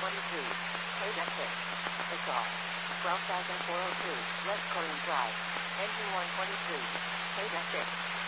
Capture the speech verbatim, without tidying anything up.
twenty-two. Paid at six. Exhaust. twelve thousand four hundred two. West Corinth Drive. Engine one twenty-three. Paid at six.